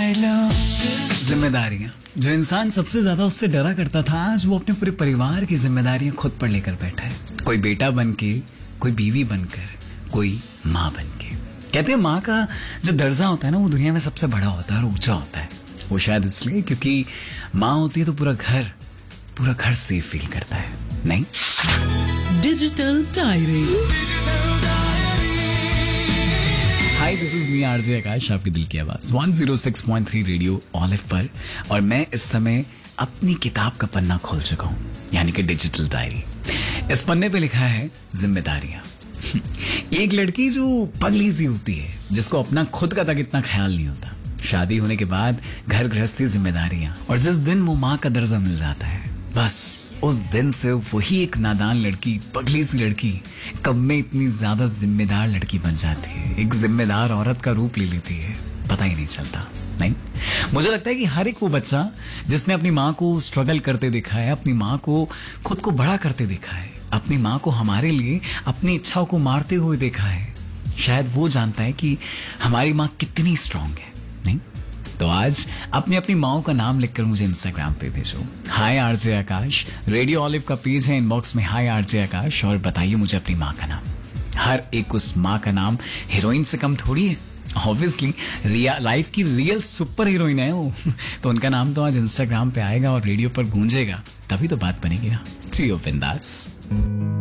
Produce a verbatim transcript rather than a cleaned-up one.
जिम्मेदारियां, जो इंसान सबसे ज्यादा उससे डरा करता था, आज वो अपने पूरे परिवार की जिम्मेदारियां खुद पर लेकर बैठा है। कोई बेटा बन के, कोई बीवी बनकर, कोई माँ बन के। कहते हैं माँ का जो दर्जा होता है ना, वो दुनिया में सबसे बड़ा होता है और ऊंचा होता है। वो शायद इसलिए क्योंकि माँ होती है तो पूरा घर पूरा घर सेफ फील करता है, नहीं? Digital diary. Hi, this is me RJ आकाश, आपके दिल की आवाज एक सौ छह पॉइंट तीन रेडियो ऑलिव पर। और मैं इस समय अपनी किताब का पन्ना खोल चुका हूं, यानी कि डिजिटल डायरी। इस पन्ने पे लिखा है जिम्मेदारियां। एक लड़की जो पगली सी होती है, जिसको अपना खुद का तक इतना ख्याल नहीं होता। शादी होने के बाद घर गृहस्थी, जिम्मेदारियां, और जिस दिन वो माँ का दर्जा मिल जाता है, बस उस दिन से वही एक नादान लड़की, पगली सी लड़की, कब में इतनी ज्यादा जिम्मेदार लड़की बन जाती है, एक जिम्मेदार औरत का रूप ले लेती है, पता ही नहीं चलता। नहीं, मुझे लगता है कि हर एक वो बच्चा जिसने अपनी माँ को स्ट्रगल करते देखा है, अपनी माँ को खुद को बड़ा करते देखा है, अपनी माँ को हमारे लिए अपनी इच्छाओं को मारते हुए देखा है, शायद वो जानता है कि हमारी माँ कितनी स्ट्रांग है। नहीं तो आज अपनी अपनी माओ का नाम लिखकर मुझे इंस्टाग्राम पे भेजो, हाय आरजे आकाश। रेडियो ऑलिव का पेज है, इनबॉक्स में हाय आरजे आकाश, और बताइए मुझे अपनी माँ का नाम। हर एक उस माँ का नाम हीरोइन से कम थोड़ी है। ऑब्वियसली रिया लाइफ की रियल सुपर हीरोइन है वो। तो उनका नाम तो आज इंस्टाग्राम पे आएगा और रेडियो पर गूंजेगा, तभी तो बात बनेगी ना। जियो बिंदास।